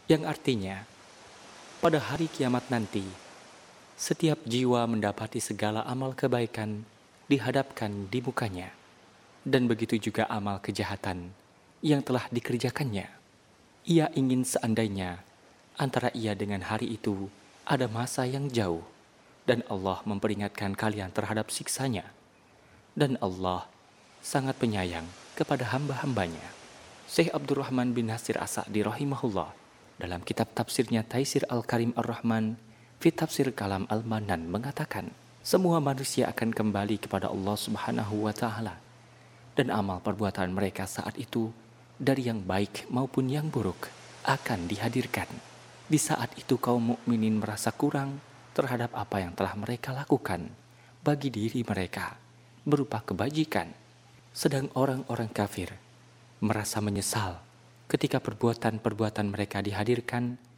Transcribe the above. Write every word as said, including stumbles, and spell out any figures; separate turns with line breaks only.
yang artinya pada hari kiamat nanti setiap jiwa mendapati segala amal kebaikan dihadapkan di mukanya, dan begitu juga amal kejahatan yang telah dikerjakannya. Ia ingin seandainya antara ia dengan hari itu ada masa yang jauh, dan Allah memperingatkan kalian terhadap siksanya. Dan Allah sangat penyayang kepada hamba-hambanya. Syekh Abdurrahman bin Nasir As-Sa'di rahimahullah dalam kitab tafsirnya Taisir Al-Karim Ar-Rahman fi Tafsir Kalam Al-Manan mengatakan, semua manusia akan kembali kepada Allah Subhanahu wa taala, dan amal perbuatan mereka saat itu dari yang baik maupun yang buruk akan dihadirkan. Di saat itu kaum mukminin merasa kurang terhadap apa yang telah mereka lakukan bagi diri mereka berupa kebajikan, sedang orang-orang kafir merasa menyesal ketika perbuatan-perbuatan mereka dihadirkan